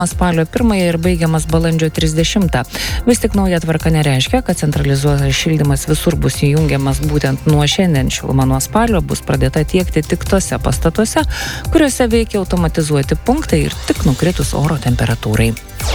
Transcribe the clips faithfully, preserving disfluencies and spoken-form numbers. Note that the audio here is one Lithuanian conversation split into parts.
spalio pirmąją ir baigiamas balandžio trisdešimtą. Vis tik nauja tvarka nereiškia, kad centralizuotas šildymas visur bus įjungiamas būtent nuo šiandien. Šiluma nuo spalio bus pradėta tiekti tik tose pastatuose, kuriuose veikia automatizuoti punktai ir tik nukritus oro temperatūrai.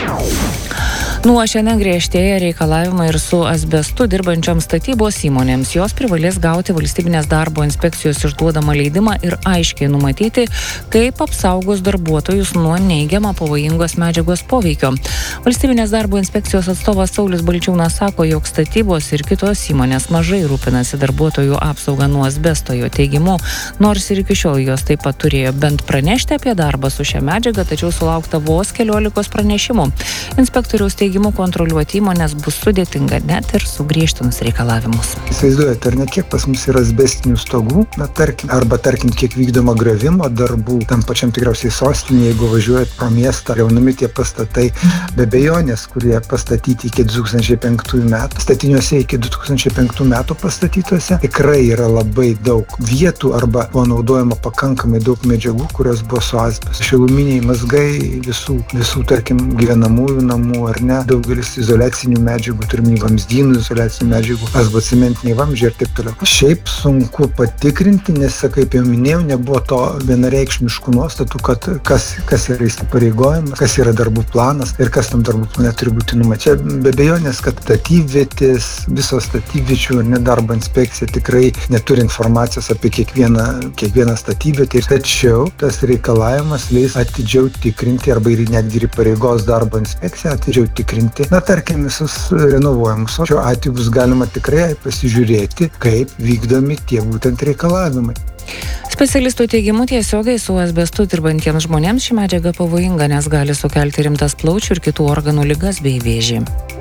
Nuo šiandien griežtėja reikalavimai ir su asbestu dirbančioms statybos įmonėms. Jos privalės gauti valstybinės darbo inspekcijos išduodamą leidimą ir aiškiai numatyti, kaip apsaugos darbuotojus nuo neigiamo pavojingos medžiagos poveikio. Valstybinės darbo inspekcijos atstovas Saulius Balčiūnas sako, jog statybos ir kitos įmonės mažai rūpinasi darbuotojų apsaugą nuo asbesto. Jo teigimu, nors ir iki šiol jos taip pat turėjo bent pranešti apie darbą su šia medžiaga, tačiau sulaukta vos keliolikos pranešimų. Inspektoriaus teigimu, kontroliuoti įmonės bus sudėtinga net ir sugriežtinus reikalavimus. Įsivaizduojate, ar ne kiek pas mus yra asbestinių stogų, na, tarkim, arba tarkim, kiek vykdoma gravimo darbų, tam pačiam tikriausiai sostinėje, jeigu važiuojat pro miestą, jaunami tie pastatai, be abejonės, kurie pastatyti iki du tūkstančiai penktųjų metų, statiniuose iki du tūkstančiai penktų metų pastatytuose, tikrai yra labai daug vietų arba buvo naudojama pakankamai daug medžiagų, kurios buvo su asbestu. Šiluminiai mazgai visų, visų, tarkim, gyvenamųjų namų, ar ne, daugelis izoliacinių medžiagų, turime vamzdynų izoliacinių medžiagų, asbocementiniai vamzdžiai ir taip toliau. Šiaip sunku patikrinti, nes, kaip jau minėjau, nebuvo to vienareikšmiškų nuostatų, kad kas, kas yra įsipareigojimas, kas yra darbų planas ir kas tam darbų plane turi būti numatyta. Be abejonės, kad statybvietės, visos statybviečių ir nedarbo inspekcija tikrai neturi informacijos apie kiekvieną, kiekvieną statybvietę, tačiau tas reikalavimas leis atidžiau tikrinti arba ir netgi ir pareigos darbo inspekcija atidžiau tikrinti, na, tarkim, visus renovuojamus. O šiuo atveju bus galima tikrai pasižiūrėti, kaip vykdomi tie būtent reikalavimai. Specialistų teigimu, tiesiogiai su asbestu dirbantiems žmonėms ši medžiaga pavojinga, nes gali sukelti rimtas plaučių ir kitų organų ligas bei vėžį.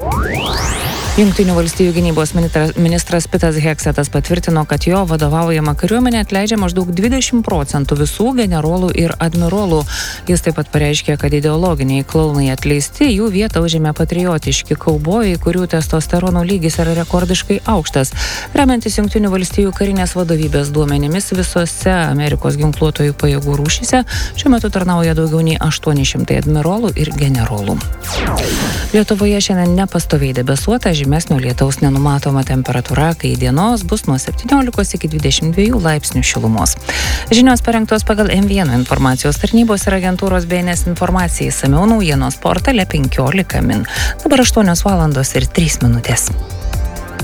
Jungtinių valstijų gynybos ministras Pitas Heksetas patvirtino, kad jo vadovaujama kariuomenė atleidžia maždaug dvidešimt procentų visų generolų ir admirolų. Jis taip pat pareiškė, kad ideologiniai klounai atleisti, jų vietą užėmė patriotiški kaubojai, kurių testosterono lygis yra rekordiškai aukštas. Remiantis Jungtinių valstijų karinės vadovybės duomenimis, visose Amerikos ginkluotojų pajėgų rūšyse šiuo metu tarnauja daugiau nei aštuoni šimtai admirolų ir generolų. Lietuvoje šiandien nepastoviai debesuota, žymesnio lietaus nenumatoma, temperatūra, kai dienos bus nuo septyniolikos iki dvidešimt dviejų laipsnių šilumos. Žinios parengtos pagal M vienas informacijos tarnybos ir agentūros B N S informacijai, išsamiau naujienos portale penkiolika min. Dabar aštuonios valandos ir trys minutės.